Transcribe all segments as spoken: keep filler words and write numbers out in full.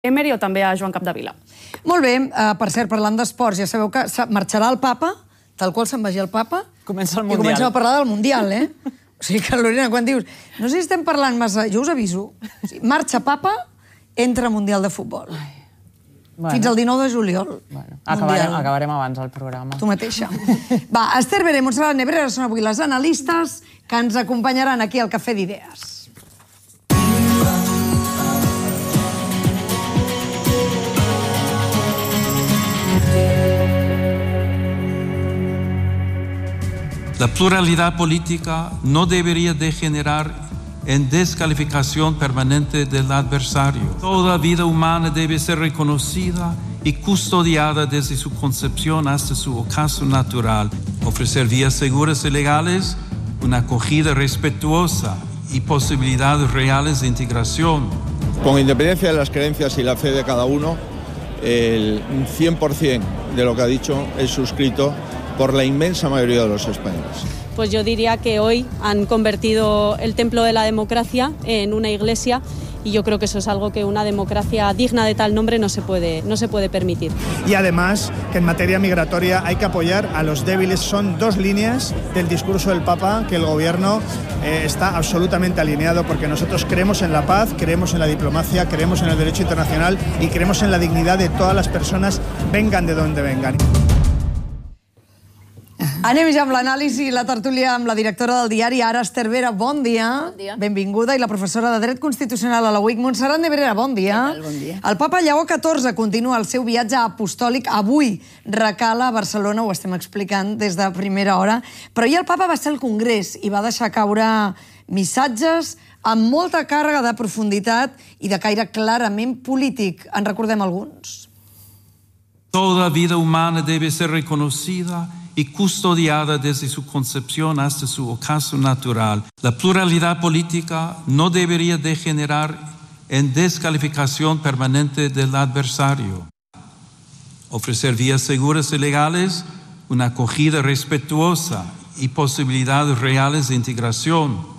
Emery o també a Joan Capdevila. Molt bé, per cert, parlant d'esports, ja sabeu que marxarà el papa, tal qual se'n vagi el papa, comença el i Mundial. comencem a parlar del Mundial, eh? O sigui que, Lorena, quan dius, no sé si estem parlant massa, jo us aviso, marxa papa, entra Mundial de Futbol. Fins al dinou de juliol. Acabarem abans el programa. Tu mateixa. Va, Esther Veré, Montserrat Nebrera, són avui les analistes que ens acompanyaran aquí al Cafè d'Idees. La pluralidad política no debería degenerar en descalificación permanente del adversario. Toda vida humana debe ser reconocida y custodiada desde su concepción hasta su ocaso natural. Ofrecer vías seguras y legales, una acogida respetuosa y posibilidades reales de integración. Con independencia de las creencias y la fe de cada uno, el cien por cien de lo que ha dicho es suscrito por la inmensa mayoría de los españoles. Pues yo diría que hoy han convertido el templo de la democracia en una iglesia y yo creo que eso es algo que una democracia digna de tal nombre no se puede, no se puede permitir. Y además que en materia migratoria hay que apoyar a los débiles. Son dos líneas del discurso del Papa que el Gobierno eh, está absolutamente alineado, porque nosotros creemos en la paz, creemos en la diplomacia, creemos en el derecho internacional y creemos en la dignidad de todas las personas, vengan de donde vengan. Anem ja amb l'anàlisi i la tertúlia amb la directora del diari Ara, Esther Vera. Bon dia. Bon dia. Benvinguda. I la professora de Dret Constitucional a la U I C, Montserrat Nebrera. Bon dia. Què tal? Bon dia. El papa Lleó catorze continua el seu viatge apostòlic. Avui recala a Barcelona, ho estem explicant des de primera hora. Però ahir el papa va ser al Congrés i va deixar caure missatges amb molta càrrega de profunditat i de caire clarament polític. En recordem alguns. Toda vida humana debe ser reconocida y custodiada desde su concepción hasta su ocaso natural. La pluralidad política no debería degenerar en descalificación permanente del adversario. Ofrecer vías seguras y legales, una acogida respetuosa y posibilidades reales de integración.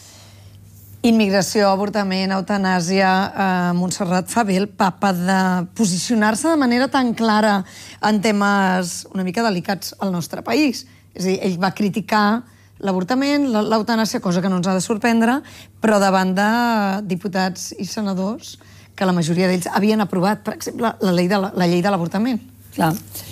Immigració, avortament, eutanàsia, eh, Montserrat, fa bé el papa de posicionar-se de manera tan clara en temes una mica delicats al nostre país. És a dir, ell va criticar l'avortament, l'eutanàsia, cosa que no ens ha de sorprendre, però davant de diputats i senadors que la majoria d'ells havien aprovat, per exemple, la llei de la, la llei de l'avortament. Clar.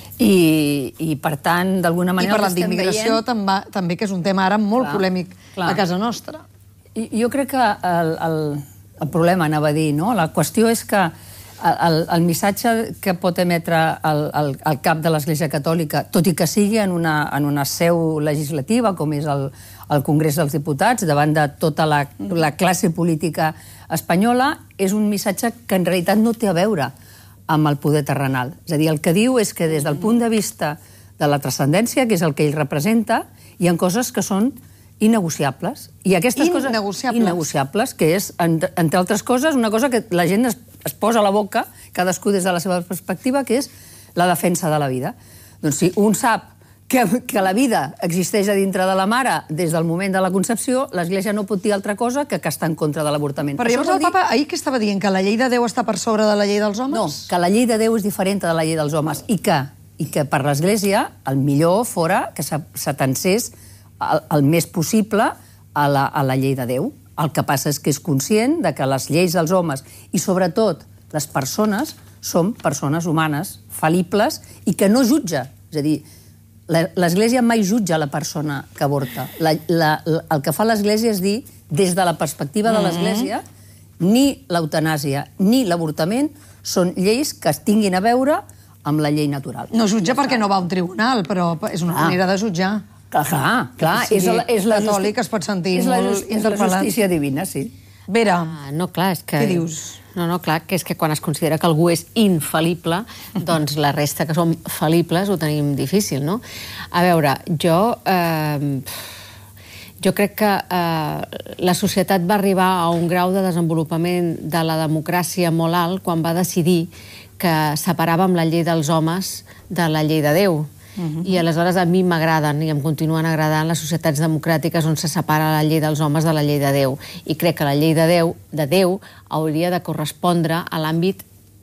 I, i per tant, d'alguna I manera... parlant d'immigració també, també, que és un tema ara molt Clar, polèmic clar. a casa nostra. Jo crec que el, el, el problema, anava a dir, no? La qüestió és que el, el missatge que pot emetre el, el, el cap de l'Església Catòlica, tot i que sigui en una, en una seu legislativa, com és el, el Congrés dels Diputats, davant de tota la, la classe política espanyola, és un missatge que en realitat no té a veure amb el poder terrenal. És a dir, el que diu és que des del punt de vista de la transcendència, que és el que ell representa, hi ha coses que són innegociables. I aquestes coses innegociables, que és, entre altres coses, una cosa que la gent es, es posa a la boca, cadascú des de la seva perspectiva, que és la defensa de la vida. Doncs si un sap que, que la vida existeix a dintre de la mare des del moment de la concepció, l'Església no pot dir altra cosa que que està en contra de l'avortament. Però llavors el papa ahir que estava dient? Que la llei de Déu està per sobre de la llei dels homes? No, que la llei de Déu és diferent de la llei dels homes i que, i que per l'Església el millor fora que s'atansés El, el més possible a la, a la llei de Déu. El que passa és que és conscient de que les lleis dels homes i sobretot les persones són persones humanes, fal·libles i que no jutja. És a dir, l'Església mai jutja la persona que avorta. La, la, el que fa l'Església és dir, des de la perspectiva de l'Església, ni l'eutanàsia ni l'avortament són lleis que es tinguin a veure amb la llei natural. No jutja perquè no va a un tribunal, però és una manera de jutjar. Clar, clar, és la, és la catòlic es pot sentir és la, molt és la justícia divina, sí. Vera, ah, no, clar, és que... què dius? No, no, clar, que és que quan es considera que algú és infal·lible, doncs la resta que som fal·libles ho tenim difícil, no? A veure, jo... Eh, jo crec que eh, la societat va arribar a un grau de desenvolupament de la democràcia molt alt quan va decidir que separàvem la llei dels homes de la llei de Déu. Uh-huh. I aleshores a mi m'agraden i em continuen agradant les societats democràtiques on se separa la llei dels homes de la llei de Déu. I crec que la llei de Déu, de Déu hauria de correspondre a l'àmbit